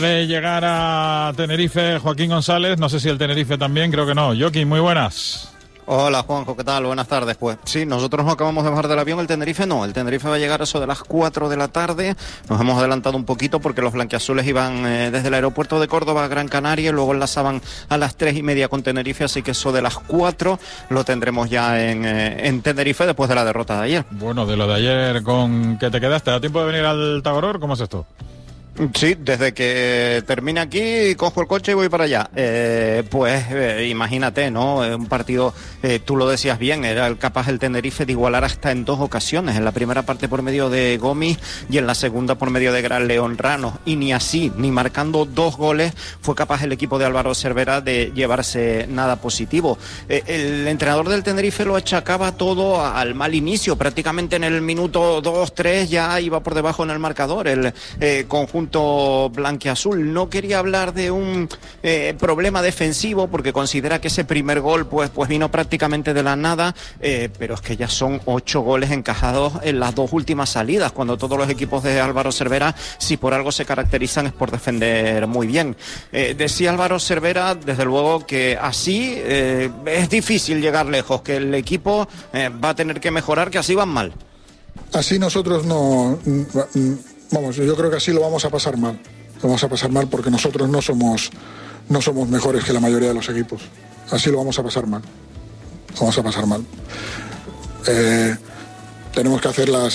De llegar a Tenerife, Joaquín González, no sé si el Tenerife también, creo que no. Joaquín, muy buenas. Hola Juanjo, ¿qué tal? Buenas tardes. Pues sí, nosotros nos acabamos de bajar del avión, el Tenerife no. El Tenerife va a llegar a eso de las 4 de la tarde. Nos hemos adelantado un poquito porque los blanquiazules iban desde el aeropuerto de Córdoba a Gran Canaria y luego enlazaban a las 3:30 con Tenerife, así que eso de las 4 lo tendremos ya en Tenerife después de la derrota de ayer. Bueno, de lo de ayer, ¿con qué te quedaste? ¿Da tiempo de venir al Tagoror? ¿Cómo es esto? Sí, desde que termine aquí, cojo el coche y voy para allá. Imagínate, ¿no? Un partido, tú lo decías bien, era capaz el Tenerife de igualar hasta en 2 ocasiones. En la primera parte por medio de Gomis y en la segunda por medio de Gran León Rano. Y ni así, ni marcando 2 goles, fue capaz el equipo de Álvaro Cervera de llevarse nada positivo. El entrenador del Tenerife lo achacaba todo al mal inicio. Prácticamente en el minuto 2-3 ya iba por debajo en el marcador. El conjunto blanquiazul no quería hablar de un problema defensivo porque considera que ese primer gol pues vino prácticamente de la nada, pero es que ya son 8 goles encajados en las 2 últimas salidas, cuando todos los equipos de Álvaro Cervera, si por algo se caracterizan, es por defender muy bien. Decía Álvaro Cervera, desde luego, que así es difícil llegar lejos, que el equipo va a tener que mejorar, que así van mal. Así nosotros no... Vamos, yo creo que así lo vamos a pasar mal. Lo vamos a pasar mal porque nosotros no somos mejores que la mayoría de los equipos. Así lo vamos a pasar mal. Lo vamos a pasar mal. Tenemos que hacer las